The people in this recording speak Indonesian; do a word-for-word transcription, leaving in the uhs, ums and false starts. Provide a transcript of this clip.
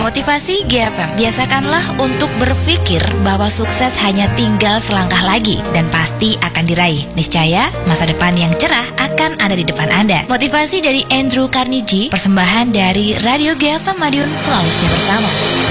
Motivasi G F M, biasakanlah untuk berpikir bahwa sukses hanya tinggal selangkah lagi dan pasti akan diraih. Niscaya masa depan yang cerah akan ada di depan Anda. Motivasi dari Andrew Carnegie, persembahan dari Radio G F M Madiun, selalu setia bersama.